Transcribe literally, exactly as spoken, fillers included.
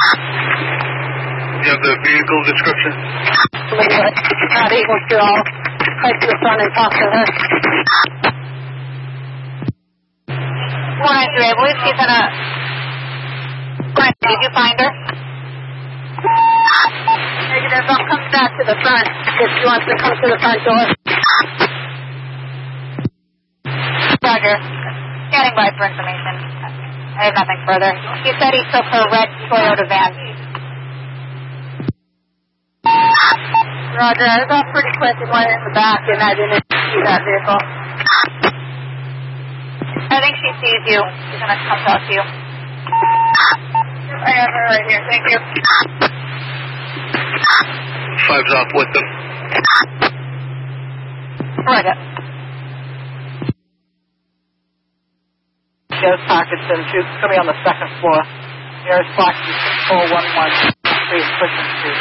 You have the vehicle description? Not able to. I'll head to the front and talk to her. one nine three, I believe she's in a... Did you find her? Negative. I'll come back to the front if she wants to come to the front door. Roger. Standing by for information. I have nothing further. He said he took her red Toyota van. Roger. I was off pretty quick and went in the back, and I didn't see that vehicle. I think she sees you. She's going to come talk to you. I have her right here. Thank you. Five's off with them. Right. Jez Parkinson, she's going to be on the second floor. Nearest box is four one one three Cushing Street.